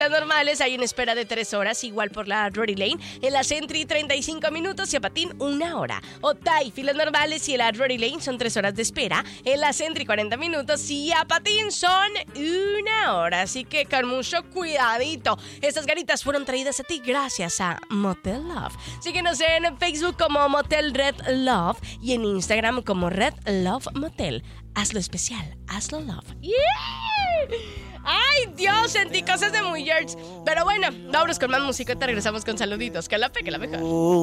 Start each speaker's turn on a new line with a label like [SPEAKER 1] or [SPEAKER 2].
[SPEAKER 1] Normales hay una espera de 3 horas, igual por la Drury Lane. En la Sentry 35 minutos y a patín 1 hora. Otay, filas normales y en la Drury Lane son 3 horas de espera. En la Sentry 40 minutos y a patín son 1 hora. Así que con mucho cuidadito. Estas ganitas fueron traídas a ti gracias a Motel Love. Síguenos en Facebook como Motel Red Love y en Instagram como Red Love Motel. Hazlo especial, hazlo love. ¡Yeah! ¡Ay, Dios! Sentí cosas de muy George. Pero bueno, vámonos con más música y te regresamos con saluditos. Que la mejor.